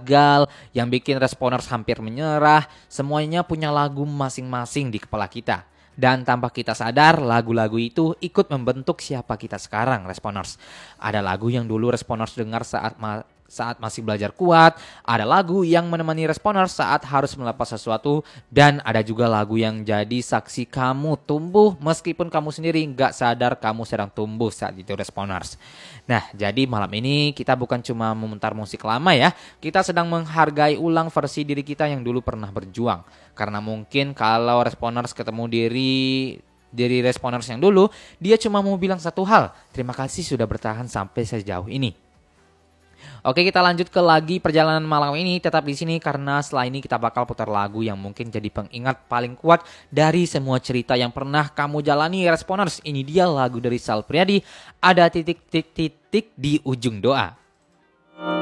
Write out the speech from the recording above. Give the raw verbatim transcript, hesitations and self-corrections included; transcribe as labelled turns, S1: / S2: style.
S1: gagal, yang bikin responers hampir menyerah, semuanya punya lagu masing-masing di kepala kita. Dan tanpa kita sadar, lagu-lagu itu ikut membentuk siapa kita sekarang, responers. Ada lagu yang dulu responers dengar saat ma- saat masih belajar kuat, ada lagu yang menemani responers saat harus melepas sesuatu, dan ada juga lagu yang jadi saksi kamu tumbuh meskipun kamu sendiri nggak sadar kamu sedang tumbuh saat itu, responers. Nah, jadi malam ini kita bukan cuma memutar musik lama ya, kita sedang menghargai ulang versi diri kita yang dulu pernah berjuang. Karena mungkin kalau responers ketemu diri diri responers yang dulu, dia cuma mau bilang satu hal, terima kasih sudah bertahan sampai sejauh ini. Oke, kita lanjut ke lagi perjalanan malam ini. Tetap di sini karena setelah ini kita bakal putar lagu yang mungkin jadi pengingat paling kuat dari semua cerita yang pernah kamu jalani, responers. Ini dia lagu dari Sal Priadi, Ada Titik-Titik-Titik di Ujung Doa.